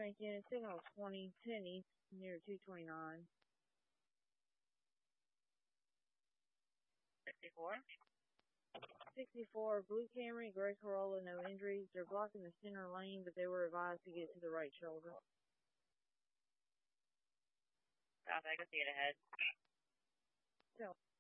Dispatch unit, signal 2010 east near 229. 64. 64, blue Camry, gray Corolla, no injuries. They're blocking the center lane, but they were advised to get to the right shoulder. Copy, I can see it ahead. So.